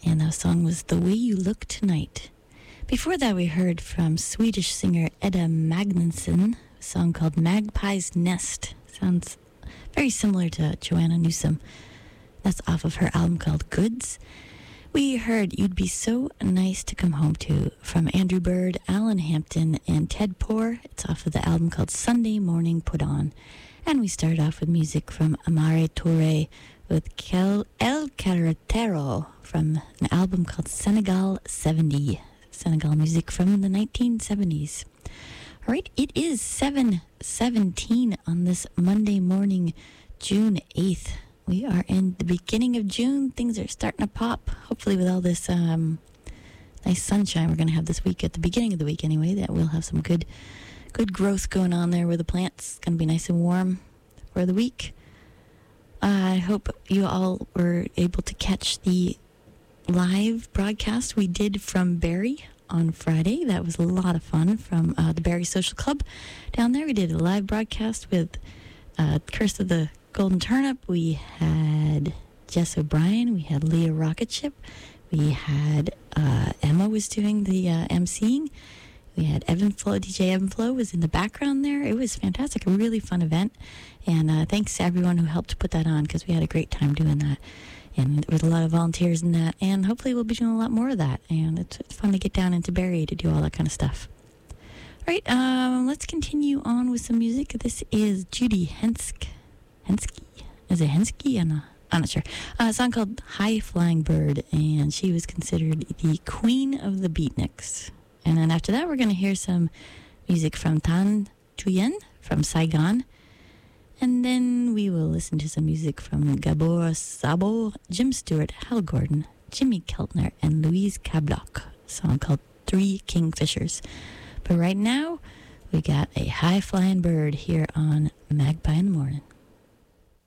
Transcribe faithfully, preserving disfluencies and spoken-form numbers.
and the song was The Way You Look Tonight. Before that, we heard from Swedish singer Edda Magnusson, a song called Magpie's Nest. Sounds very similar to Joanna Newsom. That's off of her album called Goods. We heard You'd Be So Nice to Come Home To from Andrew Bird, Alan Hampton, and Ted Poor. It's off of the album called Sunday Morning Put On. And we started off with music from Amare Toure with Kel- El Carretero from an album called Senegal seventy. Senegal music from the nineteen seventies. All right, it is seven seventeen on this Monday morning, June eighth. We are in the beginning of June. Things are starting to pop. Hopefully with all this um, nice sunshine we're going to have this week, at the beginning of the week anyway, that we'll have some good good growth going on there with the plants. It's going to be nice and warm for the week. I hope you all were able to catch the live broadcast we did from Barrie on Friday. That was a lot of fun from uh, the Barrie Social Club down there. We did a live broadcast with uh, Curse of the Golden Turnip. We had Jess O'Brien. We had Leah Rocketship. We had uh, Emma was doing the uh, emceeing. We had Evan Flo, D J Evan Flo was in the background there. It was fantastic, a really fun event. And uh, thanks to everyone who helped put that on, because we had a great time doing that. And there was a lot of volunteers in that. And hopefully we'll be doing a lot more of that. And it's, it's fun to get down into Barrie to do all that kind of stuff. All right, um, let's continue on with some music. This is Judy Hensk. Henske? Is it Henske? I'm not, I'm not sure. Uh, a song called High Flying Bird. And she was considered the queen of the beatniks. And then after that, we're going to hear some music from Tan Truyen from Saigon. And then we will listen to some music from Gabor Szabo, Jim Stewart, Hal Gordon, Jimmy Keltner, and Louise Kablock. A song called Three Kingfishers. But right now, we got a high-flying bird here on Magpie in the Morning.